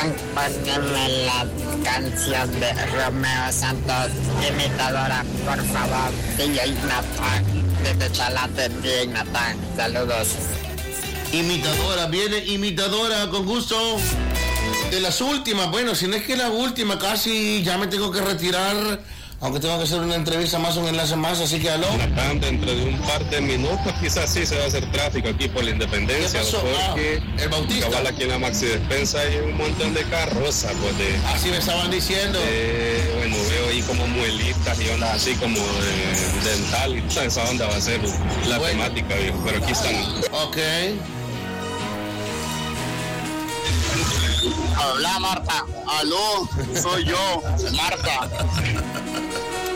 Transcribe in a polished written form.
Póngame la canción de Romeo Santos, imitadora, por favor. DJ Natán, desde Chalate, DJ Natán. Saludos. Imitadora, viene imitadora, con gusto. De las últimas, bueno, si no es que la última, casi ya me tengo que retirar, aunque tengo que hacer una entrevista más, un enlace más, así que aló. Natán, dentro de un par de minutos quizás sí se va a hacer tráfico aquí por la Independencia. ¿Qué pasó? Porque el Bautista. cabal aquí en la Maxi Despensa hay un montón de carrozas, pues de... Así me estaban diciendo. Bueno, veo ahí como muelitas y ondas así como dental, y toda esa onda va a ser la temática, viejo, pero aquí están. Ok. Hola Marta, aló, soy yo, Marta.